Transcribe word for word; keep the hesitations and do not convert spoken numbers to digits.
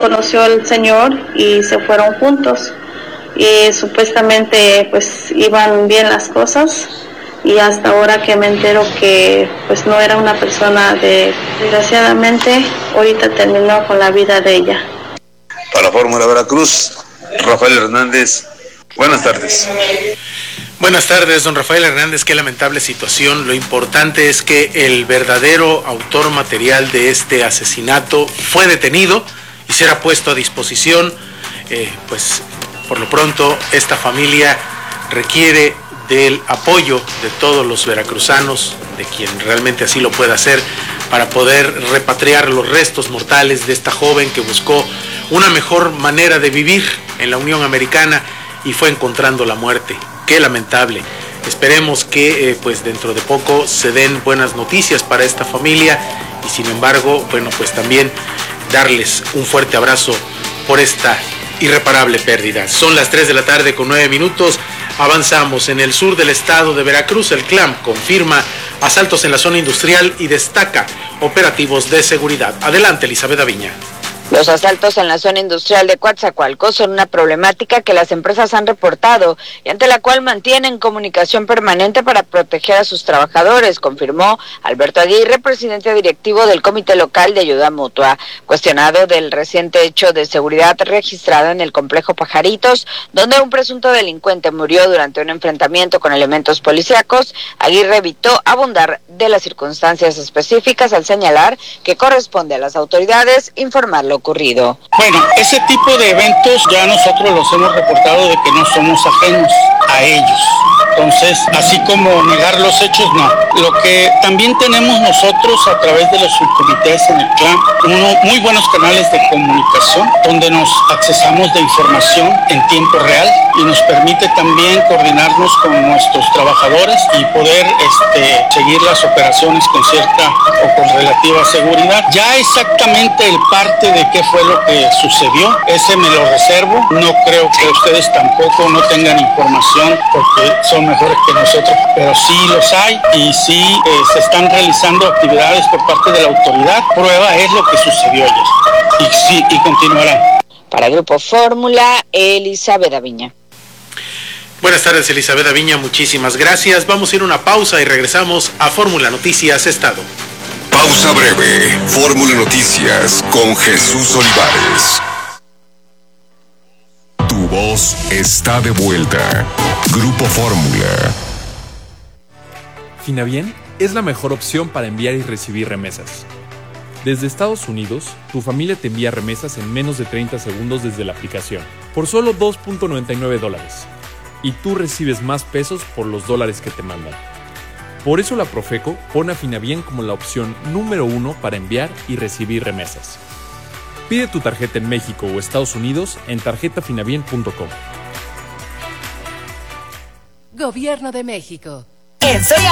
conoció al señor y se fueron juntos. Y supuestamente pues iban bien las cosas, y hasta ahora que me entero que pues no era una persona de, desgraciadamente, ahorita terminó con la vida de ella. Para Fórmula Veracruz, Rafael Hernández. Buenas tardes. Buenas tardes, don Rafael Hernández. Qué lamentable situación. Lo importante es que el verdadero autor material de este asesinato fue detenido y será puesto a disposición. Eh, pues por lo pronto esta familia requiere del apoyo de todos los veracruzanos, de quien realmente así lo pueda hacer, para poder repatriar los restos mortales de esta joven que buscó una mejor manera de vivir en la Unión Americana y fue encontrando la muerte. Qué lamentable. Esperemos que eh, pues dentro de poco se den buenas noticias para esta familia, y sin embargo, bueno, pues también darles un fuerte abrazo por esta irreparable pérdida. Son las tres de la tarde con nueve minutos. Avanzamos en el sur del estado de Veracruz. El CLAM confirma asaltos en la zona industrial y destaca operativos de seguridad. Adelante, Elizabeth Aviña. Los asaltos en la zona industrial de Coatzacoalcos son una problemática que las empresas han reportado y ante la cual mantienen comunicación permanente para proteger a sus trabajadores, confirmó Alberto Aguirre, presidente directivo del Comité Local de Ayuda Mutua. Cuestionado del reciente hecho de seguridad registrado en el complejo Pajaritos, donde un presunto delincuente murió durante un enfrentamiento con elementos policíacos, Aguirre evitó abundar de las circunstancias específicas al señalar que corresponde a las autoridades informarlo ocurrido. Bueno, ese tipo de eventos ya nosotros los hemos reportado de que no somos ajenos a ellos. Entonces, así como negar los hechos, no. Lo que también tenemos nosotros a través de los subcomités en el CLAM, uno, muy buenos canales de comunicación donde nos accesamos de información en tiempo real y nos permite también coordinarnos con nuestros trabajadores y poder este, seguir las operaciones con cierta o con relativa seguridad. Ya exactamente el parte de qué fue lo que sucedió, ese me lo reservo. No creo que ustedes tampoco no tengan información porque son mejores que nosotros, pero sí los hay y sí eh, se están realizando actividades por parte de la autoridad. Prueba es lo que sucedió ayer y sí, y continuará. Para Grupo Fórmula, Elizabeth Aviña. Buenas tardes, Elizabeth Aviña, muchísimas gracias. Vamos a ir a una pausa y regresamos a Fórmula Noticias Estado. Pausa breve. Fórmula Noticias con Jesús Olivares. Tu voz está de vuelta. Grupo Fórmula. Finabién es la mejor opción para enviar y recibir remesas. Desde Estados Unidos, tu familia te envía remesas en menos de treinta segundos desde la aplicación, por solo dos punto noventa y nueve dólares. Y tú recibes más pesos por los dólares que te mandan. Por eso la Profeco pone a Finabién como la opción número uno para enviar y recibir remesas. Pide tu tarjeta en México o Estados Unidos en tarjeta finabien punto com. Gobierno de México. En Soya